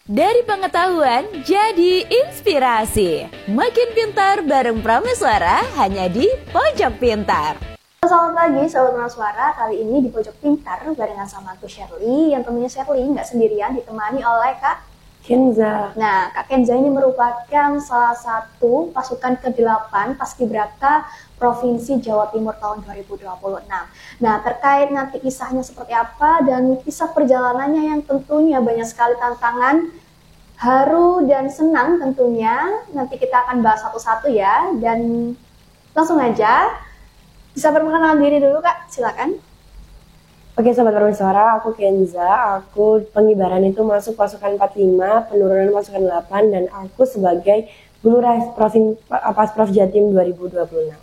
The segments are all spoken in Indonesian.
Dari pengetahuan jadi inspirasi. Makin pintar bareng Prameswara hanya di Pojok Pintar. Selamat pagi Sobat Prameswara, kali ini di Pojok Pintar barengan sama aku Shirley. Yang tentunya Shirley nggak sendirian, ditemani oleh Kak Kenza. Nah, Kak Kenza ini merupakan salah satu pasukan ke-8 Paskibraka Provinsi Jawa Timur tahun 2026. Nah, terkait nanti kisahnya seperti apa dan kisah perjalanannya yang tentunya banyak sekali tantangan, haru dan senang tentunya. Nanti kita akan bahas satu-satu ya. Dan langsung aja, bisa perkenalkan diri dulu Kak, silakan. Oke Sobat Prameswara, aku Kenza. Aku pengibaran itu masuk pasukan 45, penurunan pasukan 8, dan aku sebagai Guru Pasprov Jatim 2026.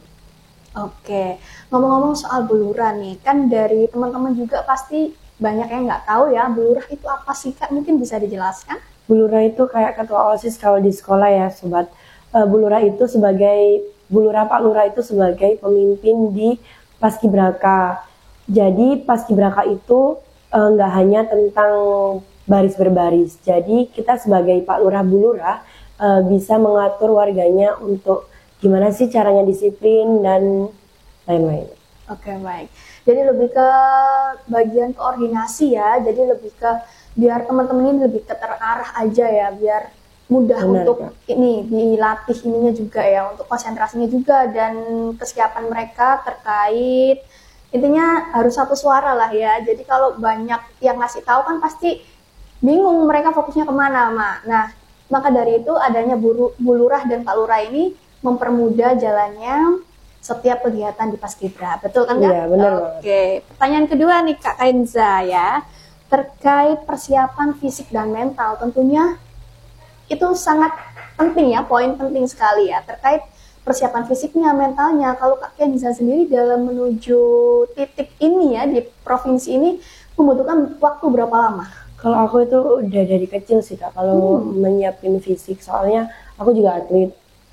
Oke, ngomong-ngomong soal Bulurah nih, kan dari teman-teman juga pasti banyak yang nggak tahu ya, Bulurah itu apa sih Kak? Mungkin bisa dijelaskan? Bulurah itu kayak ketua OSIS kalau di sekolah ya Sobat. Bulurah itu sebagai, Pak Lurah itu sebagai pemimpin di Paskibraka. Jadi Paskibraka itu nggak hanya tentang baris berbaris. Jadi kita sebagai Pak Lurah Bu Lurah bisa mengatur warganya untuk gimana sih caranya disiplin dan lain-lain. Oke, baik. Jadi lebih ke bagian koordinasi ya. Jadi lebih ke biar teman-teman ini lebih ke terarah aja ya, biar mudah. Benar, untuk Kak. Ini dilatih ininya juga ya, untuk konsentrasinya juga dan kesiapan mereka terkait. Intinya harus satu suara lah ya. Jadi kalau banyak yang ngasih tahu kan pasti bingung mereka fokusnya kemana, Mak. Nah, maka dari itu adanya Bu Lurah dan Pak Lurah ini mempermudah jalannya setiap kegiatan di Paskibra. Betul kan Kak? Iya, benar. Oke. Pertanyaan kedua nih Kak Kenza ya. Terkait persiapan fisik dan mental, tentunya itu sangat penting ya, poin penting sekali ya. Terkait persiapan fisiknya, mentalnya, kalau Kak Kenza sendiri dalam menuju titik ini ya, di provinsi ini membutuhkan waktu berapa lama? Kalau aku itu udah dari kecil sih Kak, kalau menyiapin fisik, soalnya aku juga atlet.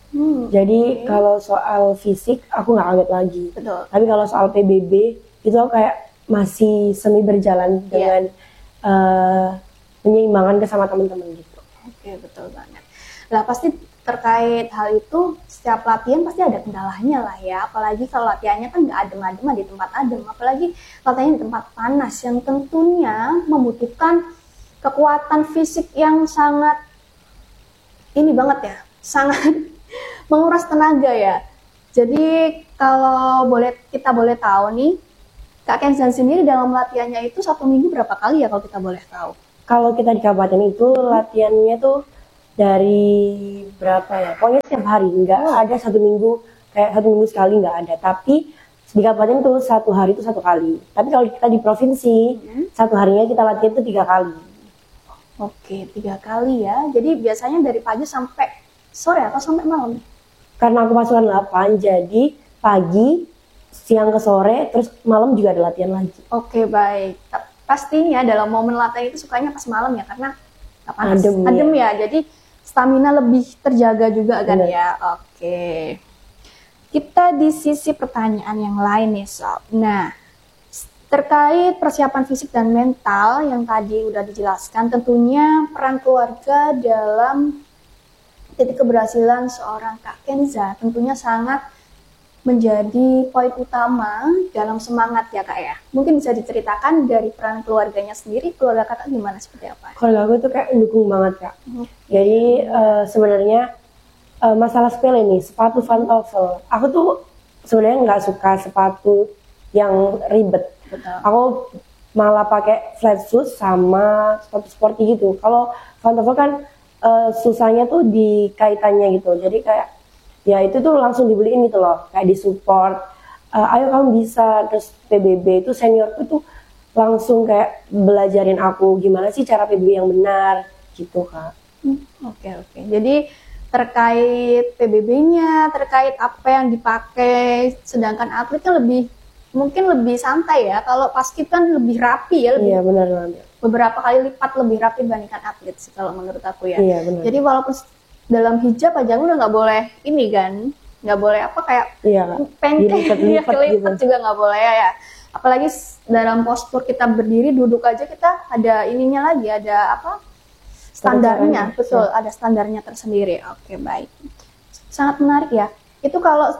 Jadi kalau soal fisik aku nggak kaget lagi. Betul. Tapi kalau soal PBB itu aku kayak masih semi berjalan dengan penyeimbangkan sama teman-teman gitu. Oke, betul banget. Nah, pasti terkait hal itu setiap latihan pasti ada kendalanya lah ya. Apalagi kalau latihannya kan nggak adem-adem di tempat adem. Apalagi latihannya di tempat panas yang tentunya membutuhkan kekuatan fisik yang sangat ini banget ya, sangat menguras tenaga ya. Jadi kalau kita boleh tahu nih, Kak Kenza sendiri dalam latihannya itu 1 minggu berapa kali ya kalau kita boleh tahu? Kalau kita di kabupaten itu latihannya tuh dari berapa ya? Pokoknya setiap hari, nggak ada 1 minggu, kayak 1 minggu sekali nggak ada. Tapi di kabupaten tuh 1 hari itu 1 kali. Tapi kalau kita di provinsi, 1 harinya kita latihan tuh 3 kali. Oke, 3 kali ya. Jadi biasanya dari pagi sampai sore atau sampai malam? Karena aku pasukan 8, jadi pagi, siang ke sore, terus malam juga ada latihan lagi. Oke, baik. Pastinya dalam momen latihan itu sukanya pas malam ya, karena panas. Adem ya. Jadi stamina lebih terjaga juga kan. Bener. Ya. Oke. Kita di sisi pertanyaan yang lain nih Sob. Nah, terkait persiapan fisik dan mental yang tadi udah dijelaskan, tentunya peran keluarga dalam titik keberhasilan seorang Kak Kenza tentunya sangat menjadi poin utama dalam semangat ya Kak ya. Mungkin bisa diceritakan dari peran keluarganya sendiri, keluarga Kakak gimana, seperti apa? Keluarga aku tuh kayak mendukung banget Kak. Jadi sebenarnya masalah sepele nih, sepatu pantofel. Aku tuh sebenarnya nggak suka sepatu yang ribet. Betul. Aku malah pakai flat shoes sama sepatu sporty gitu. Kalau pantofel kan susahnya tuh di kaitannya gitu. Jadi kayak ya itu tuh langsung dibeliin gitu loh, kayak disupport. Ayo kamu bisa. Terus PBB itu seniorku tuh langsung kayak belajarin aku gimana sih cara PBB yang benar gitu Kak. Oke. Jadi terkait PBB-nya, terkait apa yang dipakai, sedangkan atlet kan mungkin lebih santai ya. Kalau paskib kan lebih rapi ya. Iya benar banget. Beberapa kali lipat lebih rapi dibandingkan atlet sih kalau menurut aku ya. Iya benar. Jadi walaupun dalam hijab aja udah nggak boleh ini kan, nggak boleh apa kayak pendek, dilipat juga nggak boleh ya. Apalagi dalam postur kita berdiri, duduk aja kita ada ininya lagi, ada apa? standarnya, caranya, betul, ada standarnya tersendiri. Oke, baik. Sangat menarik ya. Itu kalau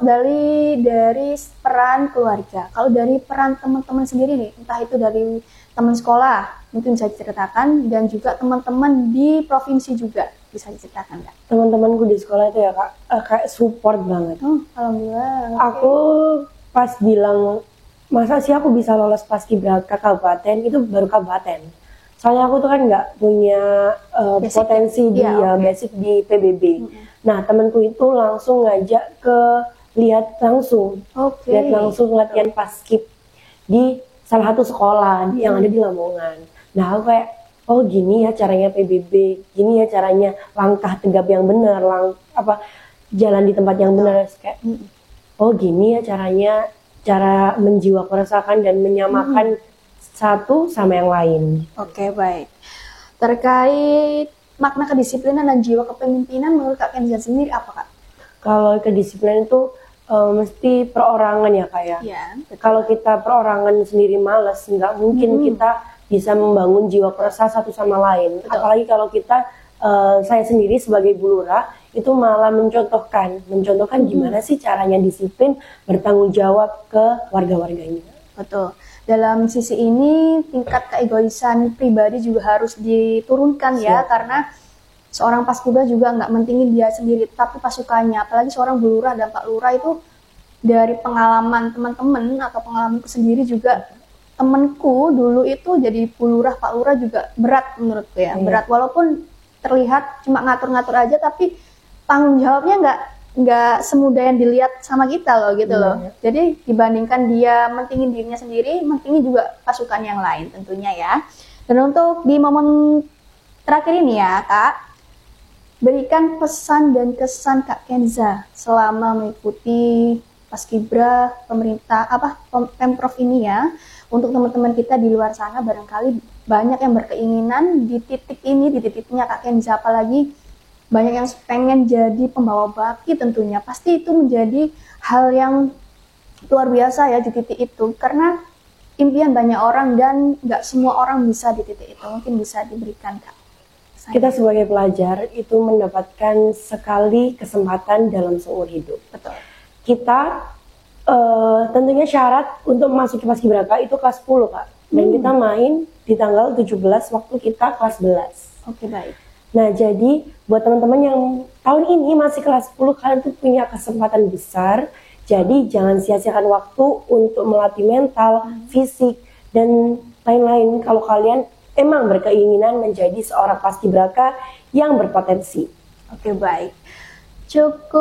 dari peran keluarga. Kalau dari peran teman-teman sendiri nih, entah itu dari teman sekolah, mungkin bisa diceritakan, dan juga teman-teman di provinsi juga bisa diceritakan nggak? Teman-temanku di sekolah itu ya kak, kayak support banget. Oh, alhamdulillah. Aku pas bilang, masa sih aku bisa lolos paskibraka kabupaten, itu baru kabupaten. Soalnya aku tuh kan nggak punya Basic. potensi di Iya, oke. basic di PBB. Nah temanku itu langsung ngajak ke lihat langsung, Oke. lihat langsung latihan paskib di salah satu sekolah yang ada di Lamongan. Nah aku kayak, oh gini ya caranya PBB, gini ya caranya langkah tegap yang benar, jalan di tempat yang benar. Kayak, oh gini ya caranya, cara menjiwasrahkan dan menyamakan satu sama yang lain. Oke, baik. Terkait makna kedisiplinan dan jiwa kepemimpinan menurut Kak Kenza sendiri apa, Kak? Kalau kedisiplinan itu mesti perorangan ya kak ya. Iya, betul. Kalau kita perorangan sendiri males, nggak mungkin kita bisa membangun jiwa perasa satu sama lain. Betul. Apalagi kalau kita, saya sendiri sebagai Bu Lurah itu malah mencontohkan gimana sih caranya disiplin bertanggung jawab ke warga-warganya. Betul. Dalam sisi ini tingkat keegoisan pribadi juga harus diturunkan ya, karena seorang paskibra juga nggak mentingin dia sendiri, tapi pasukannya. Apalagi seorang Bu Lurah dan Pak Lurah itu dari pengalaman teman-teman atau pengalamanku sendiri juga, temanku dulu itu jadi Bu Lurah, Pak Lurah juga berat menurutku ya. Berat walaupun terlihat cuma ngatur-ngatur aja, tapi tanggung jawabnya nggak semudah yang dilihat sama kita loh gitu loh. Jadi dibandingkan dia mentingin dirinya sendiri, mentingin juga pasukan yang lain tentunya ya. Dan untuk di momen terakhir ini ya Kak, berikan pesan dan kesan Kak Kenza selama mengikuti paskibra pemerintah Pemprov ini ya, untuk teman-teman kita di luar sana barangkali banyak yang berkeinginan di titik ini, di titiknya Kak Kenza, apalagi banyak yang pengen jadi pembawa baki tentunya. Pasti itu menjadi hal yang luar biasa ya di titik itu, karena impian banyak orang dan nggak semua orang bisa di titik itu. Mungkin bisa diberikan Kak. Kita sebagai pelajar itu mendapatkan sekali kesempatan dalam seumur hidup. Betul. Kita tentunya syarat untuk masuk ke paskibraka itu kelas 10 Kak. Dan kita main di tanggal 17 waktu kita kelas 11. Oke, baik. Nah jadi buat teman-teman yang tahun ini masih kelas 10, kalian tuh punya kesempatan besar. Jadi jangan sia-siakan waktu untuk melatih mental, fisik, dan lain-lain kalau kalian emang berkeinginan menjadi seorang paskibraka yang berpotensi. Oke, baik. Cukup